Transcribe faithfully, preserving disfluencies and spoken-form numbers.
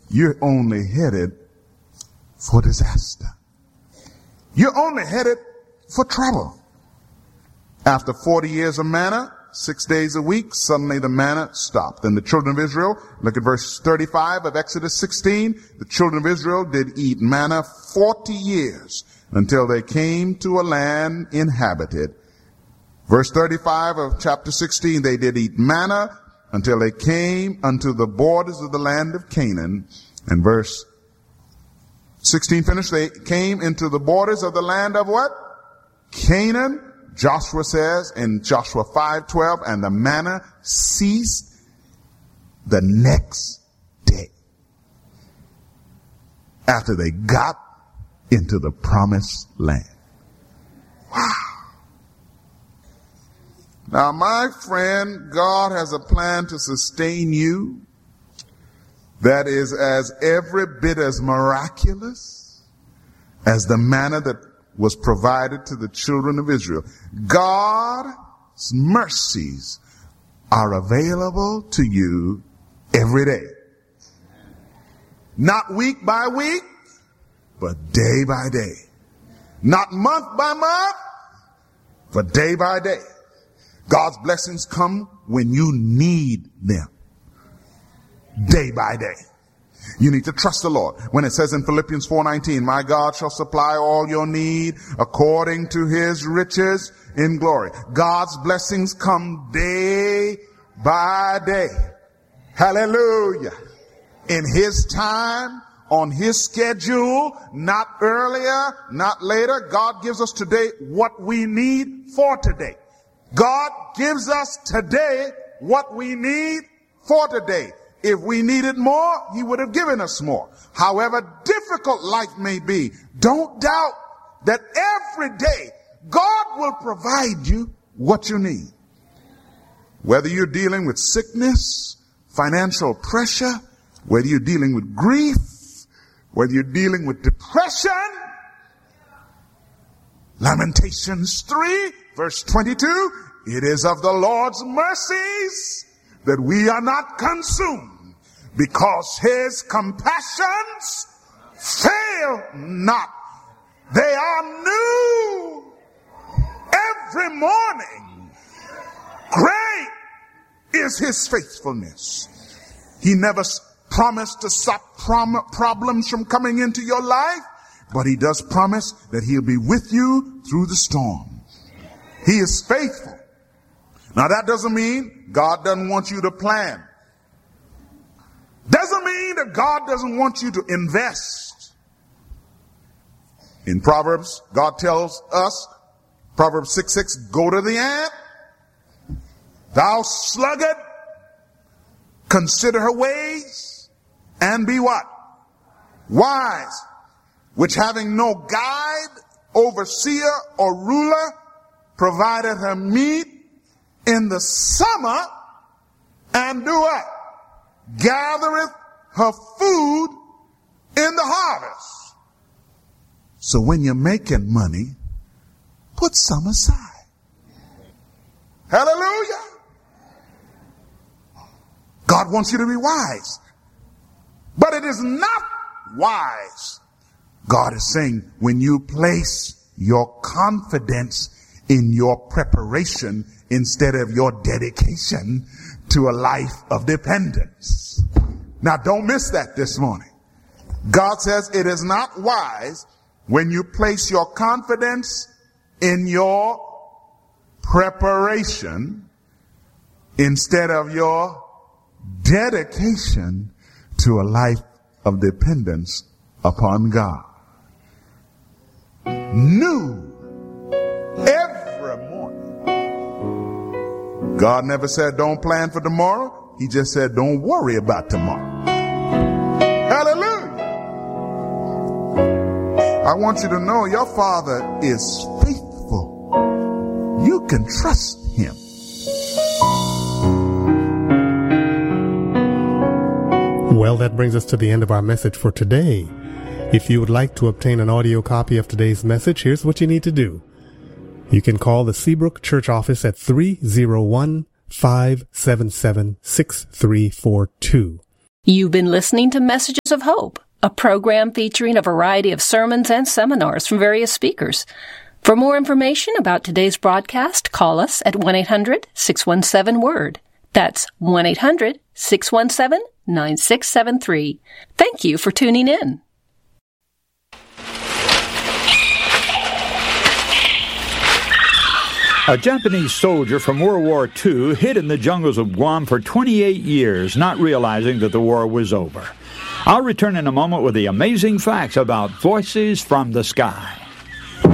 you're only headed for disaster. You're only headed for trouble. After forty years of manna, six days a week, suddenly the manna stopped. And the children of Israel, look at verse thirty-five of Exodus sixteen, the children of Israel did eat manna forty years until they came to a land inhabited. Verse thirty-five of chapter sixteen, they did eat manna until they came unto the borders of the land of Canaan. And verse sixteen finished, they came into the borders of the land of what? Canaan. Joshua says in Joshua five twelve, and the manna ceased the next day after they got into the promised land. Wow. Now, my friend, God has a plan to sustain you that is as every bit as miraculous as the manna that was provided to the children of Israel. God's mercies are available to you every day. Not week by week, but day by day. Not month by month, but day by day. God's blessings come when you need them. Day by day. You need to trust the Lord. When it says in Philippians four nineteen, my God shall supply all your need according to his riches in glory. God's blessings come day by day. Hallelujah. In his time, on his schedule, not earlier, not later. God gives us today what we need for today. God gives us today what we need for today. If we needed more, he would have given us more. However difficult life may be, don't doubt that every day God will provide you what you need. Whether you're dealing with sickness, financial pressure, whether you're dealing with grief, whether you're dealing with depression, Lamentations three, verse twenty-two, it is of the Lord's mercies that we are not consumed, because his compassions fail not. They are new every morning. Great is his faithfulness. He never promised to stop prom- problems from coming into your life, but he does promise that he'll be with you through the storm. He is faithful. Now that doesn't mean God doesn't want you to plan. Doesn't mean that God doesn't want you to invest. In Proverbs, God tells us, Proverbs six six, go to the ant, thou sluggard, consider her ways, and be what? Wise, which having no guide, overseer, or ruler, provided her meat in the summer, and do what? Gathereth her food in the harvest. So when you're making money, put some aside. Hallelujah. God wants you to be wise. But it is not wise. God is saying when you place your confidence in your preparation instead of your dedication to a life of dependence. Now don't miss that this morning. God says it is not wise when you place your confidence in your preparation instead of your dedication to a life of dependence upon God. New every morning. God never said don't plan for tomorrow. He just said don't worry about tomorrow. Hallelujah. I want you to know your Father is faithful. You can trust him. Well, that brings us to the end of our message for today. If you would like to obtain an audio copy of today's message, here's what you need to do. You can call the Seabrook Church office at three oh one, five seven seven, six three four two. You've been listening to Messages of Hope, a program featuring a variety of sermons and seminars from various speakers. For more information about today's broadcast, call us at one eight hundred six one seven word. That's one eight hundred six one seven nine six seven three. Thank you for tuning in. A Japanese soldier from World War Two hid in the jungles of Guam for twenty-eight years, not realizing that the war was over. I'll return in a moment with the amazing facts about Voices from the Sky.